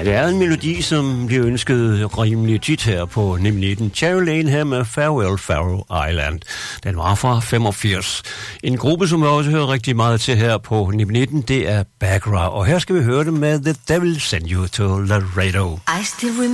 Det er en melodi, som bliver ønsket rimelig tit her på NIM19. Cherry Lane her med Farewell Faroe Island. Den var fra 85. En gruppe, som vi også hører rigtig meget til her på NIM19, det er Bagra. Og her skal vi høre det med The Devil Send You to Laredo. I still remember